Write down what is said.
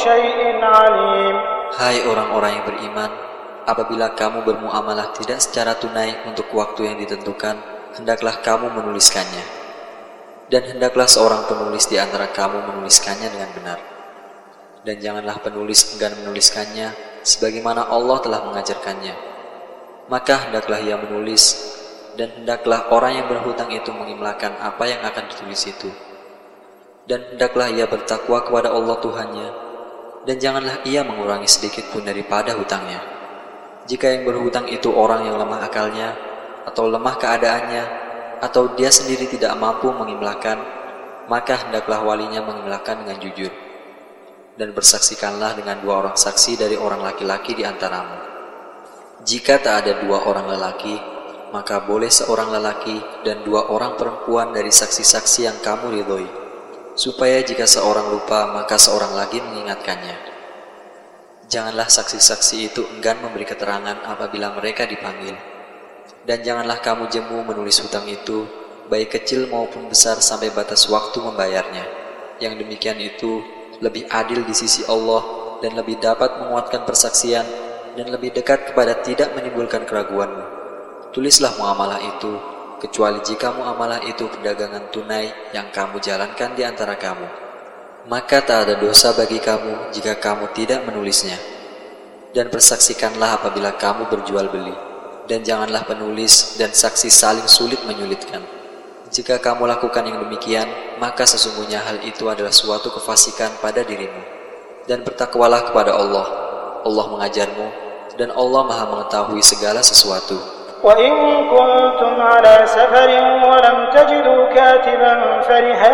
شيء عليم. Hai orang-orang yang beriman, apabila kamu bermuamalah tidak secara tunai untuk waktu yang ditentukan, hendaklah kamu menuliskannya. Dan hendaklah seorang penulis di antara kamu menuliskannya dengan benar. Dan janganlah penulis enggan menuliskannya sebagaimana Allah telah mengajarkannya. Maka hendaklah ia menulis, dan hendaklah orang yang berhutang itu mengimlakan apa yang akan ditulis itu. Dan hendaklah ia bertakwa kepada Allah Tuhannya, dan janganlah ia mengurangi sedikit pun daripada hutangnya. Jika yang berhutang itu orang yang lemah akalnya, atau lemah keadaannya, atau dia sendiri tidak mampu mengimlakan, maka hendaklah walinya mengimlakan dengan jujur. Dan bersaksikanlah dengan 2 orang saksi dari orang laki-laki di antaramu. Jika tak ada 2 orang lelaki, maka boleh seorang lelaki dan 2 orang perempuan dari saksi-saksi yang kamu ridhoi, supaya jika seorang lupa maka seorang lagi mengingatkannya. Janganlah saksi-saksi itu enggan memberi keterangan apabila mereka dipanggil. Dan janganlah kamu jemu menulis hutang itu, baik kecil maupun besar sampai batas waktu membayarnya. Yang demikian itu lebih adil di sisi Allah dan lebih dapat menguatkan persaksian dan lebih dekat kepada tidak menimbulkan keraguanmu. Tulislah muamalah itu, kecuali jika muamalah itu perdagangan tunai yang kamu jalankan di antara kamu. Maka tak ada dosa bagi kamu jika kamu tidak menulisnya. Dan persaksikanlah apabila kamu berjual beli, dan janganlah penulis dan saksi saling sulit menyulitkan. Jika kamu lakukan yang demikian, maka sesungguhnya hal itu adalah suatu kefasikan pada dirimu. Dan bertakwalah kepada Allah. Allah mengajarmu, dan Allah Maha mengetahui segala sesuatu. وَإِن كُنتُمْ عَلَى سَفَرٍ وَلَمْ تَجِدُوا كَاتِبًا